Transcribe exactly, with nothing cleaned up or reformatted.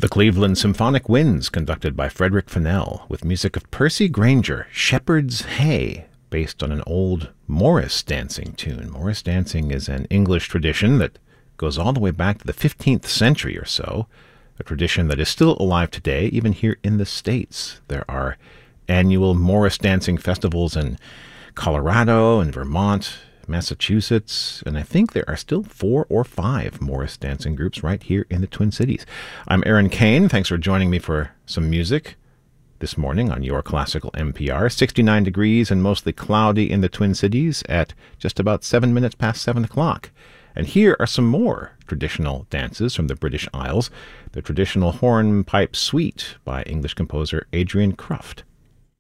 The Cleveland Symphonic Winds, conducted by Frederick Fennell, with music of Percy Grainger, Shepherd's Hay, based on an old Morris dancing tune. Morris dancing is an English tradition that goes all the way back to the fifteenth century or so, a tradition that is still alive today, even here in the States. There are annual Morris dancing festivals in Colorado and Vermont, Massachusetts, and I think there are still four or five Morris dancing groups right here in the Twin Cities. I'm Aaron Kane. Thanks for joining me for some music this morning on your classical N P R. sixty-nine degrees and mostly cloudy in the Twin Cities at just about seven minutes past seven o'clock. And here are some more traditional dances from the British Isles. The traditional hornpipe suite by English composer Adrian Cruft.